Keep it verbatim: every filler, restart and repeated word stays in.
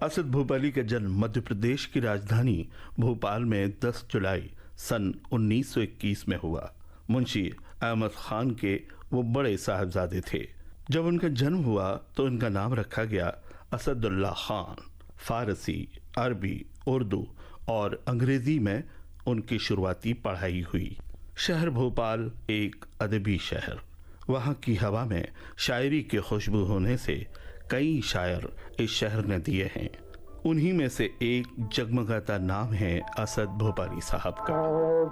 असद भोपाली का जन्म मध्य प्रदेश की राजधानी भोपाल में दस जुलाई सन उन्नीस सौ इक्कीस में हुआ। मुंशी अहमद खान के वो बड़े साहबजादे थे। जब उनका जन्म हुआ तो उनका नाम रखा गया असदुल्ला खान। फारसी, अरबी, उर्दू और अंग्रेजी में उनकी शुरुआती पढ़ाई हुई। शहर भोपाल एक अदबी शहर। वहाँ की हवा में शायरी की खुशबू होने से कई शायर इस शहर ने दिए हैं। उन्हीं में से एक जगमगाता नाम है असद भोपाली साहब का।